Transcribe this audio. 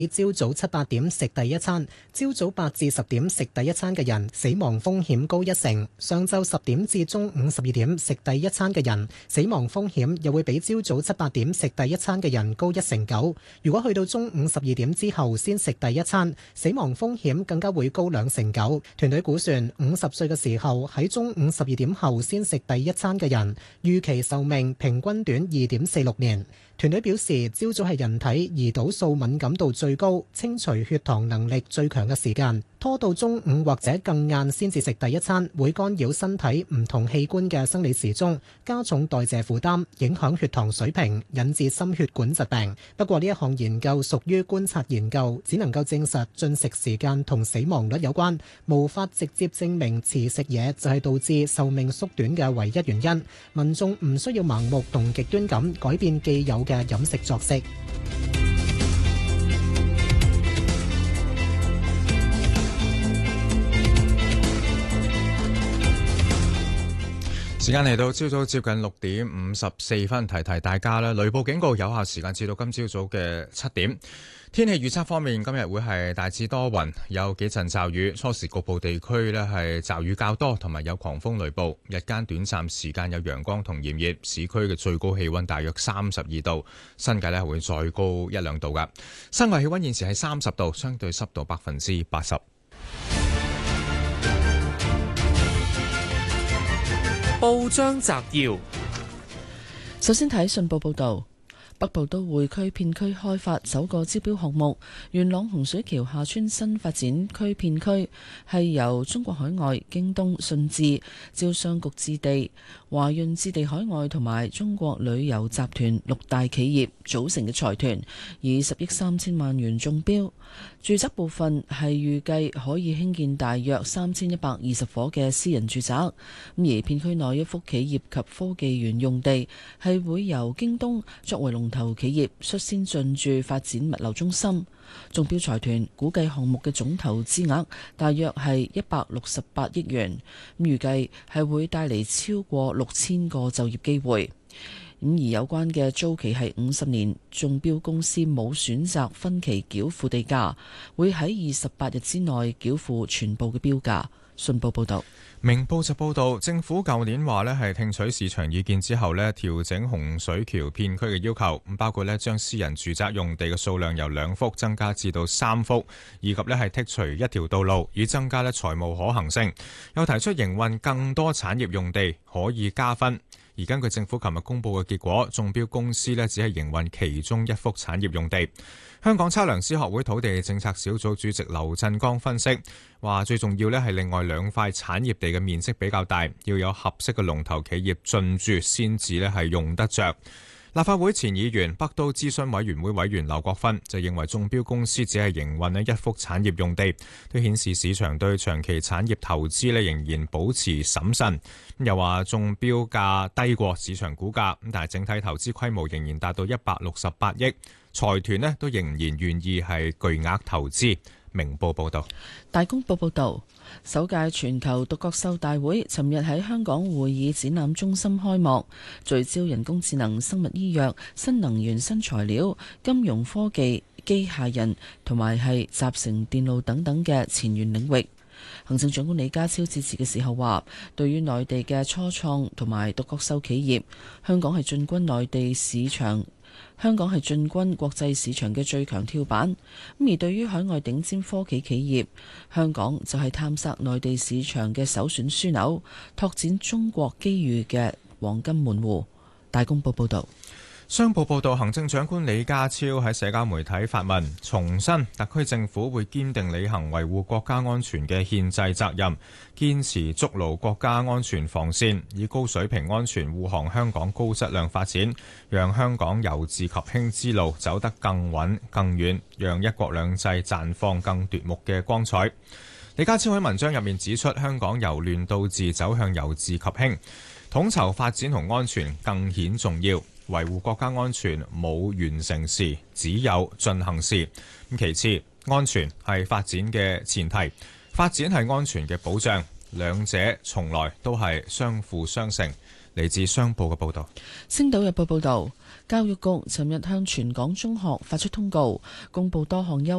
朝早7、8點食第一餐，朝早8至10點食第一餐嘅人死亡風險高1成；上晝10點至中午12點食第一餐嘅人死亡風險又會比朝早7、8點食第一餐嘅人高1成9。如果去到中午12點之後先食第一餐，死亡風險更加會高2成9。團隊估算50歲嘅時候喺中午12點後先食第一餐嘅人，預期壽命平均短2.46年。團隊表示，朝早係人體胰島素敏感度最高、清除血糖能力最強嘅時間，拖到中午或者更晏先至食第一餐，會干擾身體唔同器官嘅生理時鐘，加重代謝負擔，影響血糖水平，引致心血管疾病。不過呢一項研究屬於觀察研究，只能夠證實進食時間同死亡率有關，無法直接證明遲食嘢就係導致壽命縮短嘅唯一原因。民眾唔需要盲目同極端咁改變既有嘅飲食作息。 時間嚟到朝早接近6:54，提提大家啦。雷暴警告有效時間至到今朝早嘅7點。天氣預測方面，今日會係大致多雲，有幾陣驟雨，初時局部地區呢係驟雨較多，同埋有狂風雷暴。日間短暫時間有陽光同炎熱，市區嘅最高氣溫大約32度，新界呢會再高1-2度噶。室外氣溫現時係30度，相對濕度80%。 報章摘要， 首先睇信報報道。北部都會區片區開發首個招標項目，元朗洪水橋廈村新發展區片區係由中國海外、京東、信置、招商局置地、華潤置地海外同埋中國旅遊集團6大企業組成嘅財團，以10億3千萬元中標。住宅部分係預計可以興建大約3120伙嘅私人住宅，而片區內一幅企業及科技園用地係會由京東作為龍頭企業率先進駐發展物流中心。中標財團估計項目嘅總投資額大約係168億元，預計係會帶嚟超過6000個就業機會。而有關嘅租期係50年，中標公司冇選擇分期繳付地價，會喺28日之內繳付全部嘅標價。信報報道。 明報就報道，政府舊年話呢係聽取市場意見之後呢，調整洪水橋片區嘅要求，包括呢將私人住宅用地嘅數量由2幅增加至到3幅，以及呢係剔除一條道路，以增加呢財務可行性。又提出營運更多產業用地可以加分。而根據政府琴日公布嘅結果，中標公司呢只係營運其中一幅產業用地。香港測量師學會土地政策小組主席劉振剛分析話，最重要呢係另外2塊產業地嘅面積比較大，要有合適嘅龍頭企業進駐先至呢係用得着。立法會前議員北都諮詢委員會委員劉國勳就認為，中標公司只係營運呢一幅產業用地，都顯示市場對長期產業投資呢仍然保持審慎。又話中標價低過市場估價，但係整體投資規模仍然達到168億，財團呢都仍然願意係巨額投資。明報報道。 大公報報道，首屆全球獨角獸大會尋日喺香港會議展覽中心開幕，聚焦人工智能、生物醫藥、新能源、新材料、金融科技、機械人同埋係集成電路等等嘅前沿領域。行政長官李家超致辭嘅時候話，對於內地嘅初創同埋獨角獸企業，香港係進軍內地市場，香港係進軍國際市場嘅最強跳板。而對於海外頂尖科技企業，香港就係探索內地市場嘅首選樞紐，拓展中國機遇嘅黃金門戶。大公報報道。 商報報道，行政長官李家超喺社交媒體發文，重申特區政府會堅定履行維護國家安全嘅憲制責任，堅持築牢國家安全防線，以高水平安全護航香港高質量發展，讓香港由治及興之路走得更穩更遠，讓一國兩制綻放更奪目嘅光彩。李家超喺文章入面指出，香港由亂到治走向由治及興，統籌發展同安全更顯重要。維護國家安全冇完成時，只有進行時。其次，安全係發展嘅前提，發展係安全嘅保障，兩者從來都係相輔相成。嚟自商報嘅報導。 星島日報報導， 教育局尋日向全港中學發出通告，公布多項優